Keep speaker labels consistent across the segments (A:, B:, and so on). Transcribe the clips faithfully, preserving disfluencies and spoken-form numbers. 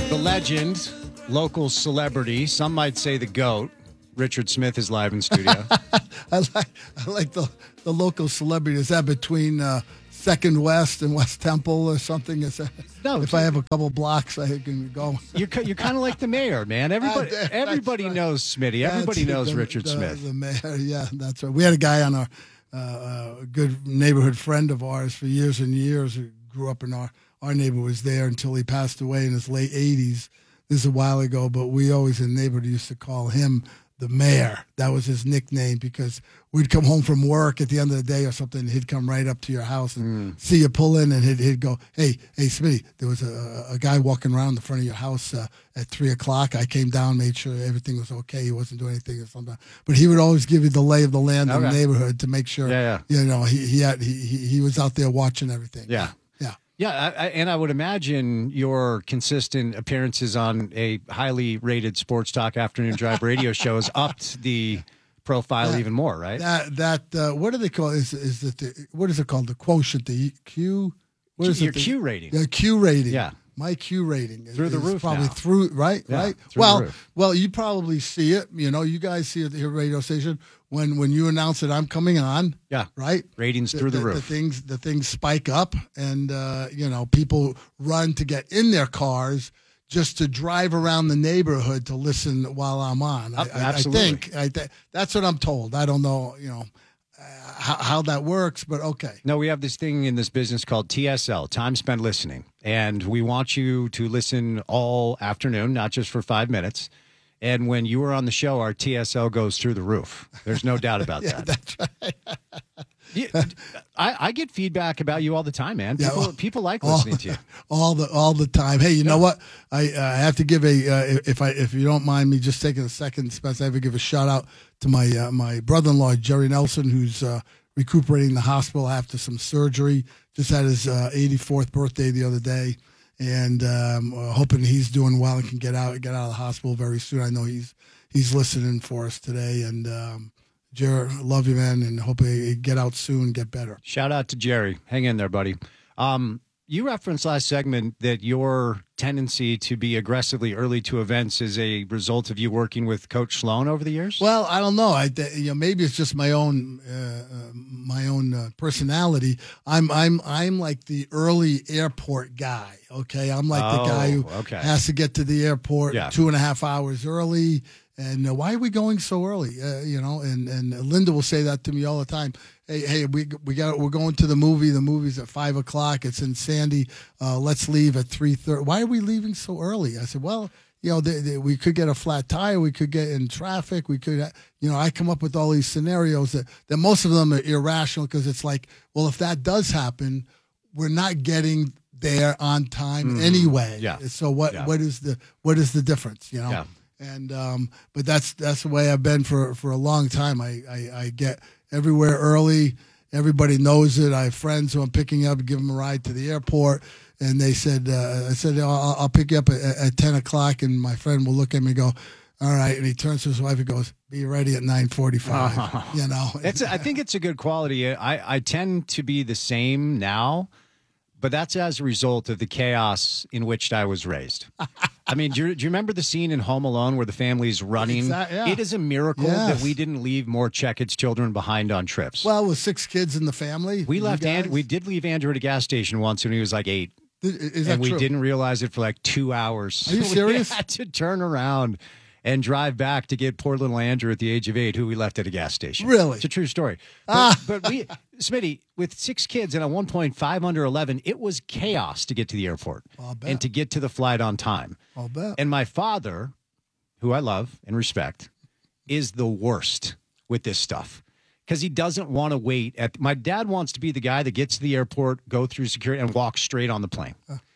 A: The legend, local celebrity, some might say the GOAT, Richard Smith is live in studio.
B: I like I like the, the local celebrity. Is that between uh, Second West and West Temple or something? Is that,
A: No,
B: if I have a couple blocks, I can go.
A: You're you're kind of like the mayor, man. Everybody
B: Uh, that's
A: everybody
B: right.
A: knows Smitty. Everybody
B: That's
A: knows
B: the-
A: Richard
B: the-
A: Smith.
B: The mayor, yeah, that's right. We had a guy on our uh, uh, a good neighborhood friend of ours for years and years who grew up in our our neighbor was there until he passed away in his late eighties. This is a while ago, but we always in the neighborhood used to call him the mayor. That was his nickname because we'd come home from work at the end of the day or something. And he'd come right up to your house and
A: Mm.
B: see you pull in, and he'd, he'd go, "Hey, hey, Smitty, there was a, a guy walking around the front of your house uh, at three o'clock. I came down, made sure everything was okay. He wasn't doing anything or something." But he would always give you the lay of the land in the
A: Okay.
B: neighborhood to make sure,
A: Yeah,
B: you know, he he had he he, he was out there watching everything.
A: Yeah.
B: yeah.
A: Yeah, I, I, and I would imagine your consistent appearances on a highly rated sports talk afternoon drive radio show has upped the profile
B: That-
A: even more, right?
B: That that uh, what do they call is is it the, what is it called, the quotient, the Q what is
A: Your
B: it the,
A: Q rating.
B: the Q rating
A: Yeah.
B: my Q rating is,
A: Through the
B: is
A: roof
B: probably
A: now.
B: through right
A: Yeah,
B: right
A: through the
B: well
A: roof.
B: well you probably see it, you know, you guys see it at your radio station when when you announce that I'm coming on,
A: Yeah.
B: right,
A: Ratings through the,
B: the
A: roof.
B: things the things spike up, and uh, you know, people run to get in their cars just to drive around the neighborhood to listen while I'm on. I,
A: Uh,
B: I, I
A: absolutely.
B: think I th- that's what I'm told. I don't know, you know, uh, how, how that works, but okay.
A: No, we have this thing in this business called T S L, time spent listening. And we want you to listen all afternoon, not just for five minutes. And when you are on the show, our T S L goes through the roof. There's no doubt about
B: Yeah,
A: that.
B: that's right.
A: You- I, I get feedback about you all the time, man.
B: Yeah,
A: People,
B: well,
A: people like
B: all,
A: listening to you.
B: all the all the time. Hey, you know what? I uh, have to give a uh, if I if you don't mind me just taking a second, Spence, I have to give a shout out to my uh, my brother-in-law Jerry Nelson, who's uh, recuperating in the hospital after some surgery. Just had his uh, eighty-fourth birthday the other day, and um, uh, hoping he's doing well and can get out get out of the hospital very soon. I know he's he's listening for us today, and um, Jerry, love you, man, and hope you get out soon and get better.
A: Shout out to Jerry. Hang in there, buddy. Um, you referenced last segment that your tendency to be aggressively early to events is a result of you working with Coach Sloan over the years.
B: Well, I don't know. I th- you know, maybe it's just my own uh, uh, my own uh, personality. I'm I'm I'm like the early airport guy. Okay, I'm like the guy who
A: Oh, okay.
B: has to get to the airport
A: Yeah.
B: two and a half hours early. And uh, why are we going so early? Uh, you know, and, and Linda will say that to me all the time. Hey, hey, we we got we're going to the movie. The movie's at five o'clock. It's in Sandy. Uh, let's leave at three thirty. Why are we leaving so early? I said, well, you know, they, they, we could get a flat tire. We could get in traffic. We could, uh, you know, I come up with all these scenarios that, that most of them are irrational because it's like, well, if that does happen, we're not getting there on time anyway.
A: Yeah.
B: So what
A: Yeah.
B: what is the what is the difference? You know.
A: Yeah.
B: And um, but that's that's the way I've been for, for a long time. I, I, I get everywhere early. Everybody knows it. I have friends who I'm picking up, give them a ride to the airport, and they said, uh, I said, I'll, I'll pick you up at, at ten o'clock, and my friend will look at me and go, all right, and he turns to his wife and goes, be ready at nine forty-five. You know,
A: It's a, I think it's a good quality. I, I tend to be the same now, but that's as a result of the chaos in which I was raised. I mean, do you, do you remember the scene in Home Alone where the family's running?
B: Exact- yeah.
A: It is a miracle
B: Yes.
A: that we didn't leave more Checkett's children behind on trips.
B: well, with six kids in the family,
A: we
B: you
A: left
B: guys-
A: and we did leave Andrew at a gas station once when he was like eight,
B: Is that
A: and we
B: true?
A: didn't realize it for like two hours.
B: Are you serious?
A: We had to turn around and drive back to get poor little Andrew at the age of eight, who we left at a gas station.
B: Really?
A: It's a true story. But,
B: Ah.
A: but we, Smitty, with six kids and at one point five under eleven, it was chaos to get to the airport
B: I'll bet.
A: and to get to the flight on time.
B: I'll bet.
A: And my father, who I love and respect, is the worst with this stuff because he doesn't want to wait. At my dad wants to be the guy that gets to the airport, go through security, and walk straight on the plane.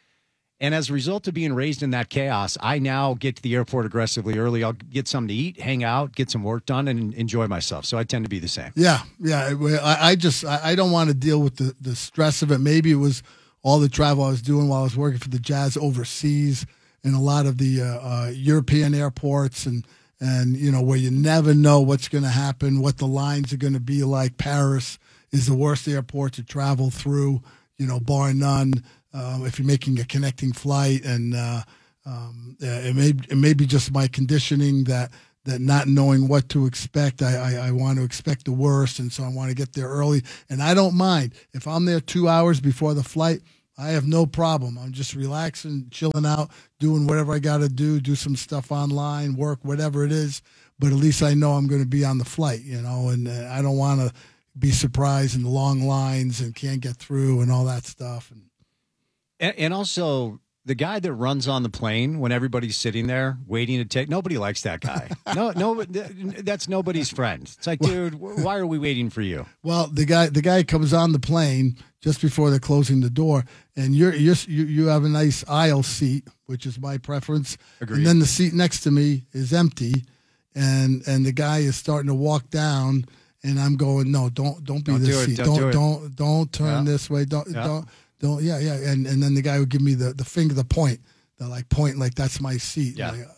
A: And as a result of being raised in that chaos, I now get to the airport aggressively early. I'll get something to eat, hang out, get some work done, and enjoy myself. So I tend to be the same.
B: Yeah, yeah. Well, I, I just I, I don't want to deal with the, the stress of it. Maybe it was all the travel I was doing while I was working for the Jazz overseas in a lot of the uh, uh, European airports, and and you know where you never know what's going to happen, what the lines are going to be like. Paris is the worst airport to travel through, you know, bar none. Um, if you're making a connecting flight, and uh, Um, uh, it may it may be just my conditioning that that not knowing what to expect. I, I I want to expect the worst, and so I want to get there early. And I don't mind if I'm there two hours before the flight. I have no problem. I'm just relaxing, chilling out, doing whatever I got to do, do some stuff online, work, whatever it is. But at least I know I'm going to be on the flight, you know, and uh, I don't want to be surprised in the long lines and can't get through and all that stuff. And
A: And, and also, the guy that runs on the plane when everybody's sitting there waiting to take, nobody likes that guy. No, no, that's nobody's friend. It's like, dude, why are we waiting for you?
B: Well, the guy, the guy comes on the plane just before they're closing the door, and you're, you're you you have a nice aisle seat, which is my preference.
A: Agreed.
B: And then the seat next to me is empty, and and the guy is starting to walk down, and I'm going, no, don't don't be
A: Don't
B: this
A: do it,
B: seat.
A: don't
B: Don't
A: do it.
B: don't don't turn
A: Yeah.
B: this way. Don't
A: Yeah.
B: don't don't. Yeah, yeah. And and then the guy would give me the the finger, the point, the like point, like that's my seat.
A: Yeah.
B: Like,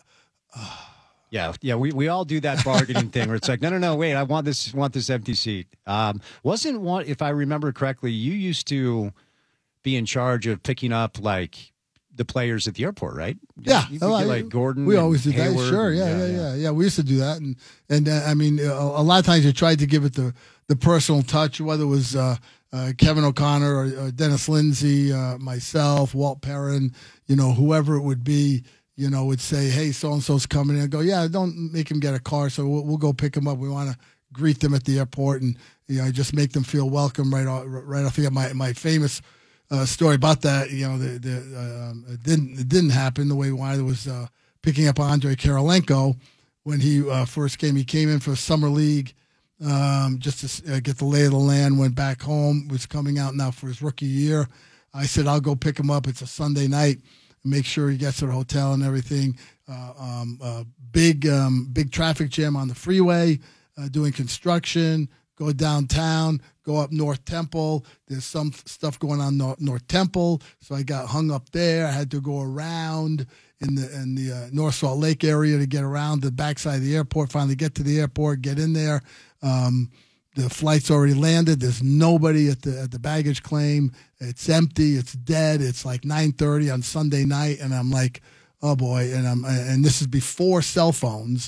A: Yeah, yeah, we, we all do that bargaining thing where it's like, no, no, no, wait, I want this want this empty seat. Um, wasn't one, if I remember correctly, you used to be in charge of picking up like the players at the airport, right?
B: Yeah,
A: you could
B: oh,
A: get,
B: I-
A: like Gordon.
B: We
A: and
B: always did that.
A: Hayward
B: Sure,
A: and-
B: yeah, yeah, yeah, yeah. We used to do that, and and uh, I mean, a, a lot of times you tried to give it the the personal touch, whether it was uh, uh, Kevin O'Connor or, or Dennis Lindsay, uh, myself, Walt Perrin, you know, whoever it would be. You know, would say, hey, so-and-so's coming in. I go, yeah, don't make him get a car, so we'll, we'll go pick him up. We want to greet them at the airport and, you know, just make them feel welcome right off. Right off. Yeah, my, my famous uh, story about that, you know, the, the, um, it, didn't, it didn't happen the way we wanted. It was uh, picking up Andrei Kirilenko when he uh, first came. He came in for Summer League um, just to uh, get the lay of the land, went back home, was coming out now for his rookie year. I said, I'll go pick him up. It's a Sunday night. Make sure he gets to the hotel and everything. Uh, um, uh, big, um, big traffic jam on the freeway, uh, doing construction. Go downtown, go up North Temple. There's some stuff going on North, North Temple, so I got hung up there. I had to go around in the in the uh, North Salt Lake area to get around the backside of the airport. Finally, get to the airport, get in there. Um, The flight's already landed. There's nobody at the at the baggage claim. It's empty. It's dead. It's like nine thirty on Sunday night, and I'm like, oh boy. And I'm and this is before cell phones,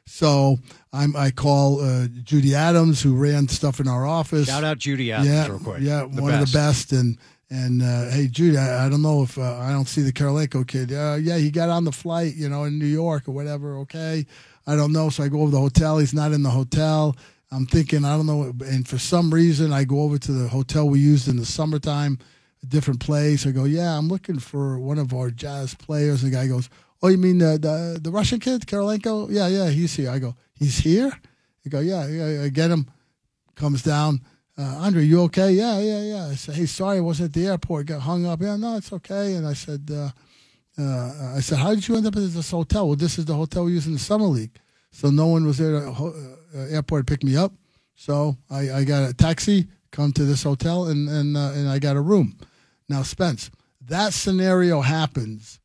B: so I'm I call uh, Judy Adams, who ran stuff in our office.
A: Shout out Judy Adams
B: yeah,
A: real quick.
B: yeah,
A: The
B: one
A: best.
B: of the best. And and uh, hey, Judy, I, I don't know if uh, I don't see the Kirilenko kid. Uh, yeah, he got on the flight, you know, in New York or whatever. Okay, I don't know. So I go over to the hotel. He's not in the hotel. I'm thinking, I don't know, and for some reason, I go over to the hotel we used in the summertime, a different place. I go, yeah, I'm looking for one of our Jazz players. And the guy goes, oh, you mean the the, the Russian kid, Kirilenko? Yeah, yeah, he's here. I go, he's here? I go, yeah, yeah, I get him. Comes down. Uh, Andre, you okay? Yeah, yeah, yeah. I said, hey, sorry, I wasn't at the airport. Got hung up. Yeah, no, it's okay. And I said, uh, uh, I said, how did you end up at this hotel? Well, this is the hotel we use in the summer league. So no one was there at the uh, airport to pick me up. So I, I got a taxi, come to this hotel, and and uh, and I got a room. Now, Spence, that scenario happens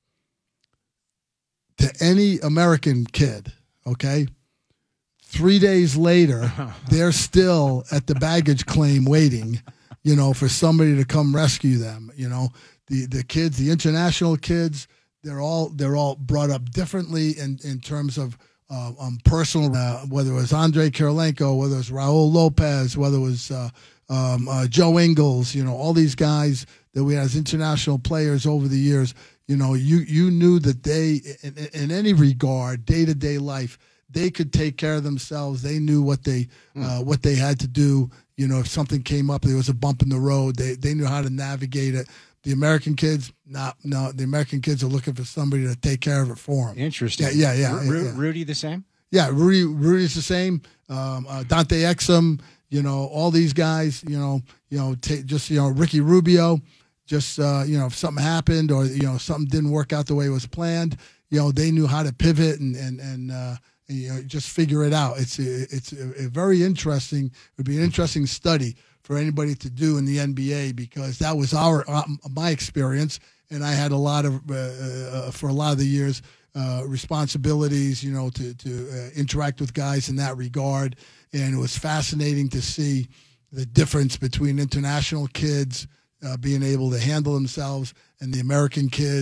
B: to any American kid, okay? Three days later, they're still at the baggage claim waiting, you know, for somebody to come rescue them. You know, the the kids, the international kids, they're all they're all brought up differently in in terms of uh, um, personal, uh, whether it was Andrei Kirilenko, whether it was Raul Lopez, whether it was uh, um, uh, Joe Ingles, you know, all these guys that we had as international players over the years. You know, you you knew that they, in, in any regard, day to day life, they could take care of themselves. They knew what they uh, what they had to do. You know, if something came up, there was a bump in the road. They they knew how to navigate it. The American kids, not no. The American kids are looking for somebody to take care of it for them.
A: Interesting.
B: Yeah, yeah, yeah.
A: Ru-
B: yeah.
A: Rudy the same?
B: Yeah, Rudy. Rudy's the same. Um, uh, Dante Exum. You know, all these guys. You know, you know, t- just you know, Ricky Rubio. Just uh, you know, if something happened or you know something didn't work out the way it was planned, you know, they knew how to pivot and and and. Uh, You know, just figure it out. It's a, it's a, a very interesting. It would be an interesting study for anybody to do in the N B A because that was our uh, my experience, and I had a lot of uh, uh, for a lot of the years uh, responsibilities. You know, to to uh, interact with guys in that regard, and it was fascinating to see the difference between international kids uh, being able to handle themselves and the American kids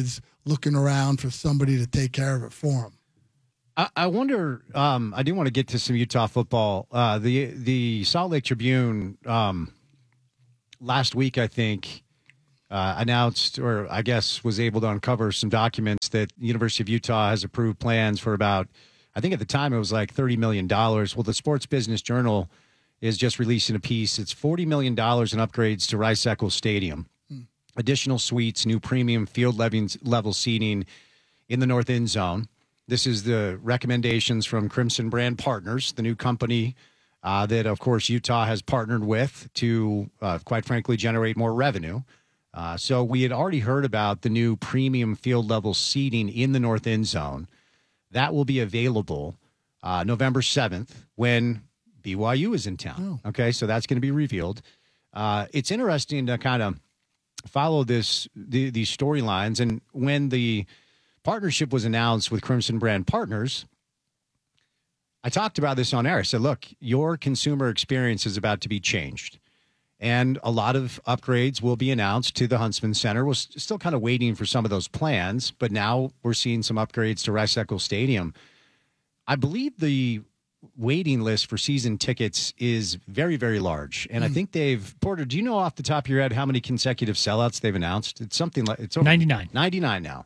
B: looking around for somebody to take care of it for them.
A: I, I wonder. Um, I do want to get to some Utah football. Uh, the the Salt Lake Tribune um, last week, I think, uh, announced, or I guess was able to uncover some documents that the University of Utah has approved plans for about, I think at the time it was like thirty million dollars. Well, the Sports Business Journal is just releasing a piece. It's forty million dollars in upgrades to Rice-Eccles Stadium, hmm. additional suites, new premium field level seating in the north end zone. This is the recommendations from Crimson Brand Partners, the new company uh, that, of course, Utah has partnered with to, uh, quite frankly, generate more revenue. Uh, so we had already heard about the new premium field level seating in the north end zone. That will be available uh, November seventh when B Y U is in town. Oh. Okay, so that's going to be revealed. Uh, it's interesting to kind of follow this the, these storylines. And when the partnership was announced with Crimson Brand Partners, I talked about this on air. I said, look, your consumer experience is about to be changed. And a lot of upgrades will be announced to the Huntsman Center. We're still kind of waiting for some of those plans, but now we're seeing some upgrades to Rice-Eccles Stadium. I believe the waiting list for season tickets is very, very large. And mm. I think they've, Porter, do you know off the top of your head how many consecutive sellouts they've announced? It's something like, it's over
C: ninety-nine.
A: ninety-nine now.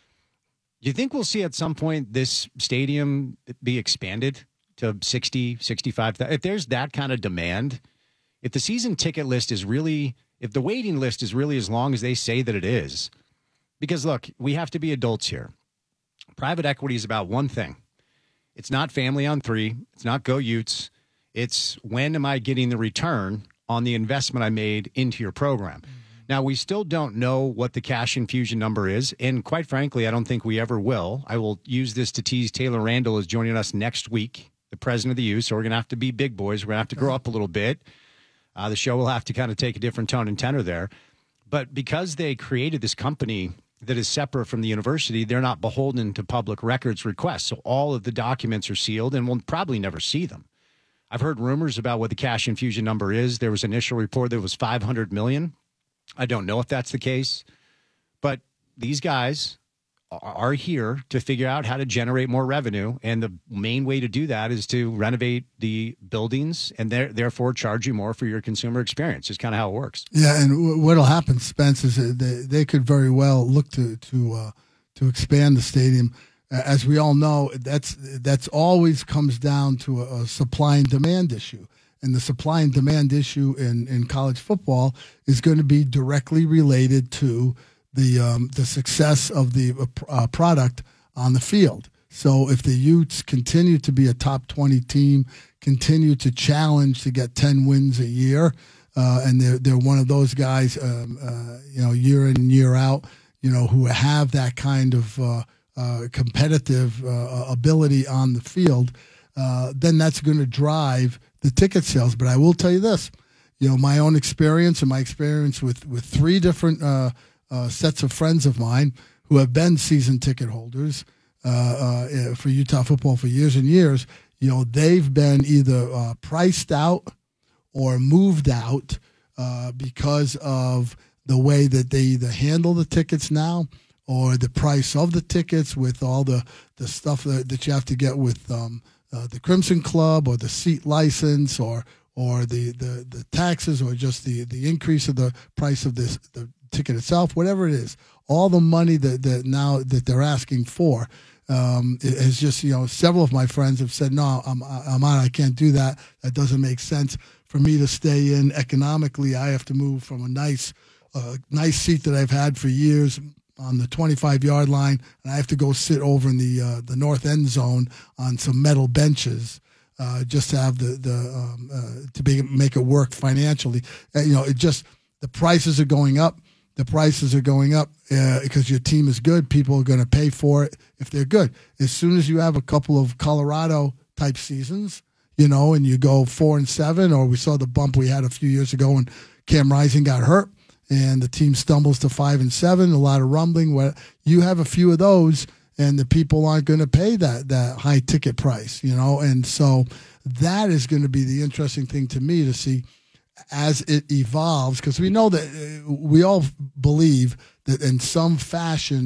A: Do you think we'll see at some point this stadium be expanded to sixty, sixty-five? If there's that kind of demand, if the season ticket list is really, if the waiting list is really as long as they say that it is, because look, we have to be adults here. Private equity is about one thing. It's not family on three. It's not Go Utes. It's when am I getting the return on the investment I made into your program? Mm-hmm. Now, we still don't know what the cash infusion number is, and quite frankly, I don't think we ever will. I will use this to tease Taylor Randall is joining us next week, the president of the U, so we're going to have to be big boys. We're going to have to grow up a little bit. Uh, the show will have to kind of take a different tone and tenor there. But because they created this company that is separate from the university, they're not beholden to public records requests. So all of the documents are sealed, and we'll probably never see them. I've heard rumors about what the cash infusion number is. There was an initial report that it was five hundred million dollars. I don't know if that's the case, but these guys are here to figure out how to generate more revenue, and the main way to do that is to renovate the buildings and therefore charge you more for your consumer experience. Is kind of how it works.
B: Yeah, and what'll happen, Spence, is they, they could very well look to to uh, to expand the stadium. As we all know, that's that's always comes down to a, a supply and demand issue. And the supply and demand issue in, in college football is going to be directly related to the um, the success of the uh, product on the field. So if the Utes continue to be a top twenty team, continue to challenge to get ten wins a year, uh, and they're they're one of those guys, um, uh, you know, year in and year out, you know, who have that kind of uh, uh, competitive uh, ability on the field, uh, then that's going to drive the ticket sales. But I will tell you this, you know, my own experience and my experience with, with three different uh, uh, sets of friends of mine who have been season ticket holders uh, uh, for Utah football for years and years, you know, they've been either uh, priced out or moved out uh, because of the way that they either handle the tickets now or the price of the tickets with all the, the stuff that, that you have to get with um, Uh, the Crimson Club or the seat license or or the, the, the taxes or just the, the increase of the price of this the ticket itself, whatever it is, all the money that, that now that they're asking for um, is just, you know, several of my friends have said, no, I'm, I'm out, I can't do that. That doesn't make sense for me to stay in economically. I have to move from a nice, uh, nice seat that I've had for years on the twenty-five-yard line, and I have to go sit over in the uh, the north end zone on some metal benches uh, just to have the the um, uh, to be, make it work financially. Uh, you know, it just the prices are going up. The prices are going up uh, because your team is good. People are going to pay for it if they're good. As soon as you have a couple of Colorado type seasons, you know, and you go four and seven, or we saw the bump we had a few years ago when Cam Rising got hurt, and the team stumbles to five and seven, a lot of rumbling. Where you have a few of those, and the people aren't going to pay that that high ticket price, you know. And so that is going to be the interesting thing to me to see as it evolves, because we know that uh, we all believe that in some fashion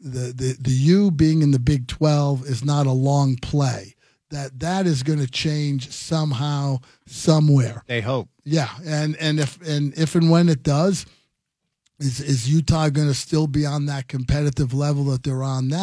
B: the, the, the U being in the Big twelve is not a long play. That that is going to change somehow, somewhere.
A: They hope.
B: Yeah, and and if and if and when it does, is is Utah going to still be on that competitive level that they're on now?